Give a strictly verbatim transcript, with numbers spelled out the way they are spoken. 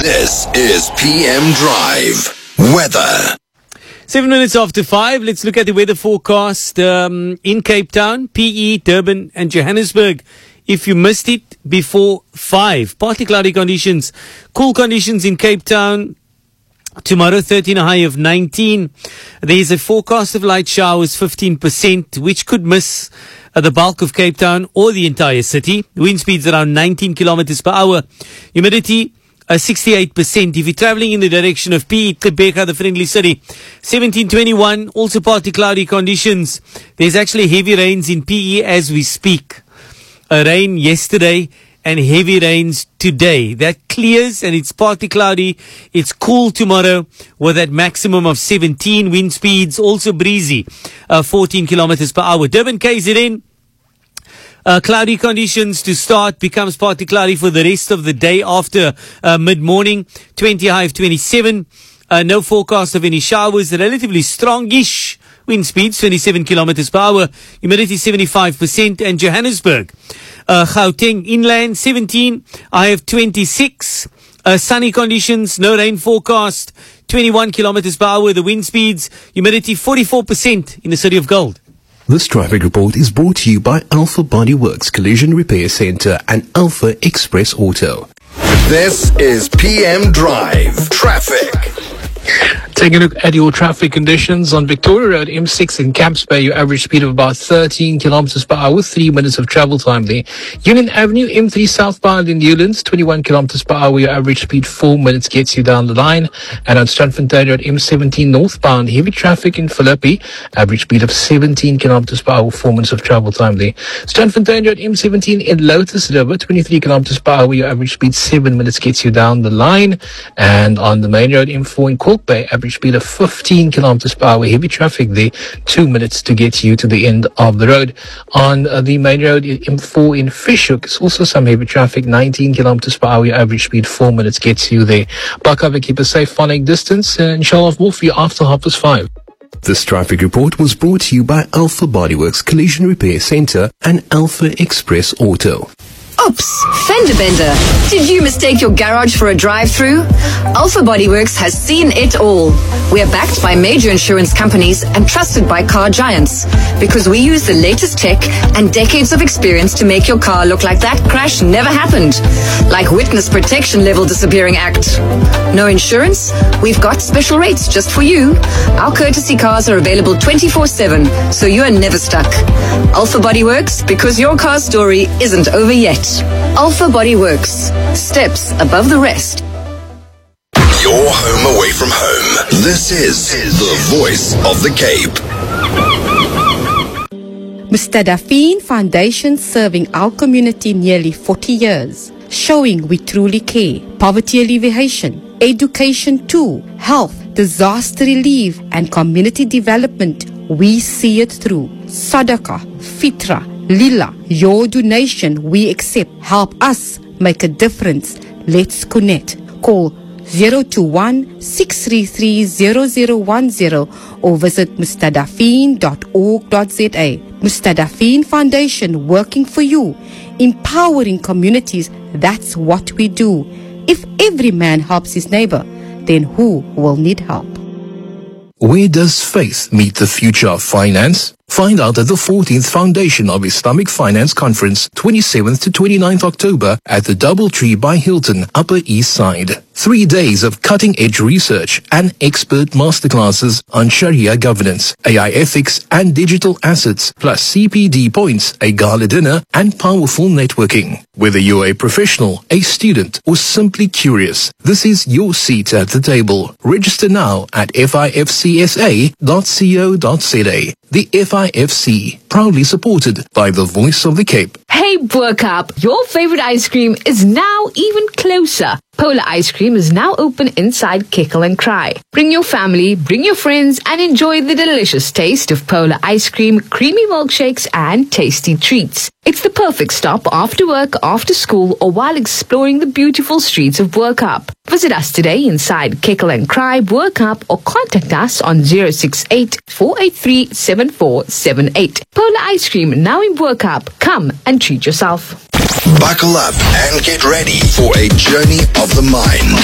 This is P M Drive Weather. Seven minutes after five, let's look at the weather forecast um, in Cape Town, P E, Durban and Johannesburg. If you missed it before five, partly cloudy conditions, cool conditions in Cape Town. Tomorrow, thirteen, a high of nineteen. There is a forecast of light showers, fifteen percent, which could miss uh, the bulk of Cape Town or the entire city. Wind speeds around nineteen kilometers per hour. Humidity, uh, sixty-eight percent. If you're traveling in the direction of P E, Gqeberha, the friendly city, seventeen twenty-one, also partly cloudy conditions. There's actually heavy rains in P E as we speak. A rain yesterday and heavy rains today. That clears and it's partly cloudy. It's cool tomorrow with that maximum of seventeen. Wind speeds also breezy, uh, fourteen kilometers per hour. Durban, K Z N, uh, cloudy conditions to start, becomes partly cloudy for the rest of the day after uh, mid-morning. twenty, high of twenty-seven. Uh, no forecast of any showers. Relatively strongish wind speeds, twenty-seven kilometers per hour. Humidity seventy-five percent. And Johannesburg, Uh, Gauteng inland, seventeen, I have twenty-six, uh, sunny conditions, no rain forecast, twenty-one kilometers per hour, the wind speeds, humidity forty-four percent in the city of Gold. This traffic report is brought to you by Alpha Body Works Collision Repair Center and Alpha Express Auto. This is P M Drive Traffic. Taking a look at your traffic conditions on Victoria Road, M six in Camps Bay, your average speed of about thirteen kilometers per hour, three minutes of travel time there. Union Avenue, M three southbound in Newlands, twenty-one kilometers per hour, your average speed four minutes gets you down the line. And on Strandfontein Road, M seventeen northbound, heavy traffic in Philippi, average speed of seventeen kilometers per hour, four minutes of travel time there. Strandfontein Road, M seventeen in Lotus River, twenty-three kilometers per hour, your average speed seven minutes gets you down the line. And on the main road, M four in Kalk Bay, average speed of fifteen kilometers per hour, heavy traffic there, two minutes to get you to the end of the road. On uh, the main road, M four in Fishhook, it's also some heavy traffic, nineteen kilometers per hour, your average speed four minutes gets you there. Buck up and keep a safe phonic distance, and inshallah more for you after half past five. This traffic report was brought to you by Alpha Body Works Collision Repair Center and Alpha Express Auto. Oops, fender bender. Did you mistake your garage for a drive-through? Alpha Body Works has seen it all. We are backed by major insurance companies and trusted by car giants because we use the latest tech and decades of experience to make your car look like that crash never happened. Like Witness Protection Level Disappearing Act. No insurance? We've got special rates just for you. Our courtesy cars are available twenty-four seven, so you are never stuck. Alpha Body Works, because your car story isn't over yet. Alpha Body Works. Steps above the rest. Your home away from home. This is the voice of the Cape. Mustadafin Foundation, serving our community nearly forty years, showing we truly care. Poverty alleviation, education too, health, disaster relief and community development. We see it through. Sadaqah, Fitra, Lila, your donation we accept. Help us make a difference. Let's connect. Call zero two one, six three three, zero zero one zero or visit mustadafin dot org dot za. Mustadafin Foundation, working for you, empowering communities. That's what we do. If every man helps his neighbor, then who will need help? Where does faith meet the future of finance? Find out at the fourteenth Foundation of Islamic Finance Conference, twenty-seventh to twenty-ninth October at the Doubletree by Hilton, Upper East Side. Three days of cutting-edge research and expert masterclasses on Sharia governance, A I ethics and digital assets, plus C P D points, a gala dinner and powerful networking. Whether you're a professional, a student or simply curious, this is your seat at the table. Register now at F I F C S A dot co dot za. The F I F C, proudly supported by the Voice of the Cape. Hey, Burkup, your favorite ice cream is now even closer. Polar Ice Cream is now open inside Kickle and Cry. Bring your family, bring your friends, and enjoy the delicious taste of Polar Ice Cream, creamy milkshakes, and tasty treats. It's the perfect stop after work, after school, or while exploring the beautiful streets of Burkup. Visit us today inside Kickle and Cry, Burkup, or contact us on zero six eight, four eight three, seven four seven eight. Polar Ice Cream now in Burkup. Come and treat yourself. Buckle up and get ready for a journey of the mind.